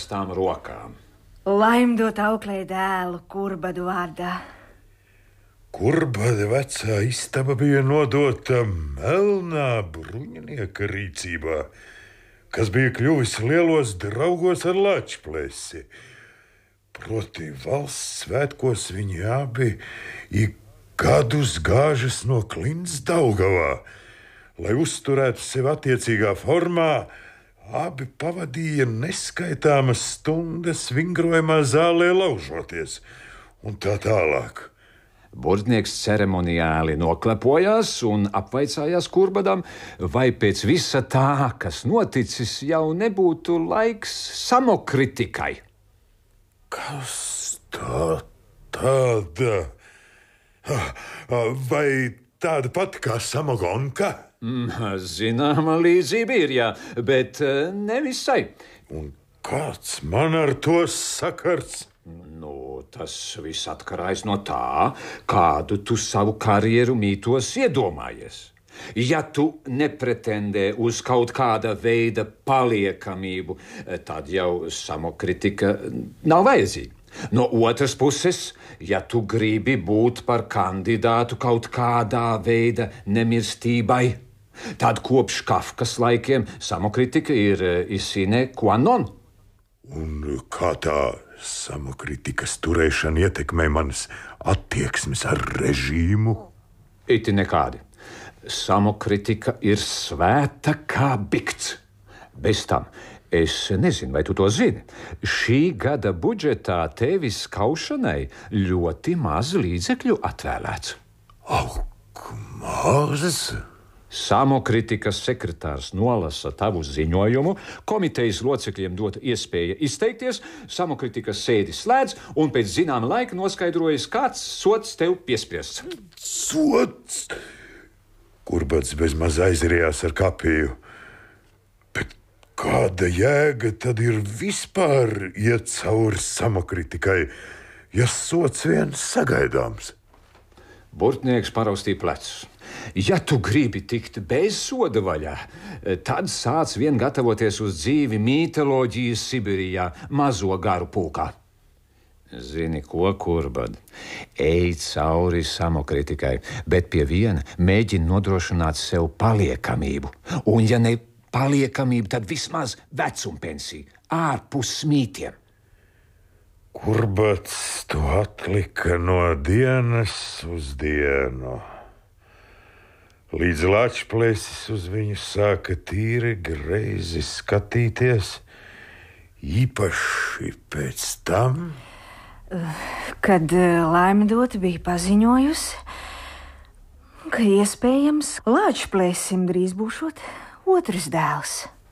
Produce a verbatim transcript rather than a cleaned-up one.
karstām rokām. Laimdot auklē dēlu Kurbadu vārdā. Kurbada vecā istaba bija nodota melnā bruņinieka rīcībā, kas bija kļuvis lielos draugos ar Lačplēsi. Proti valsts svētkos viņi abi ik gadus gāžas no klints Daugavā, lai uzturētu sevi attiecīgā formā. Abi pavadīja neskaitāmas stundas vingrojumā zālē laužoties un tā tālāk. Burtnieks ceremoniāli noklepojās un apvaicājās Kurbadam, vai pēc visa tā, kas noticis, jau nebūtu laiks samokritikai. Kas tā tāda? Vai tāda pati kā samogonka? Zināma līdzība ir, jā, bet nevisai. Un kāds man ar to sakars? Nu, tas viss atkarīgs no tā, kādu tu savu karjeru mītos iedomājies. Ja tu nepretendē uz kaut kāda veida paliekamību, tad jau samokritika nav vajadzīga. No otras puses, ja tu gribi būt par kandidātu kaut kādā veida nemirstībai, tad kopš Kafkas laikiem samokritika ir sine qua non. Un kā tā samokritikas turēšana ietekmē manas attieksmes ar režīmu? Iti nekādi. Samokritika ir svēta kā bikts. Bez tam, es nezinu, vai tu to zini, šī gada budžetā tevis kaušanai ļoti maz līdzekļu atvēlēts. Ak, maz! Samokritikas sekretārs nolasa tavu ziņojumu, komitejas locekļiem dota iespēja izteikties, samokritikas sēdi slēdz un pēc zināma laika noskaidrojas, kāds sods tev piespriests. Sods? Kurbads bezmaz aizrījās ar kapiju. Bet kāda jēga tad ir vispār iet cauri samokritikai, ja sods viens sagaidāms? Burtnieks paraustīja plecus. Ja tu gribi tikt bez soda vaļā, tad sāc vien gatavoties uz dzīvi mītoloģijas Sibirijā, mazo garu pulkā. Zini ko, Kurbad? Ej cauri samokritikai, bet pie viena mēģini nodrošināt sev paliekamību. Un ja ne paliekamību, tad vismaz vecumpensiju, ārpus smītiem. Kurbats to atlika no dienas uz dienu. Līdz Lačplēsis uz viņu sāka tīri greizi skatīties, īpaši pēc tam, kad Laimdota bija paziņojusi, ka iespējams Lačplēsim drīz būšot otrs dēls.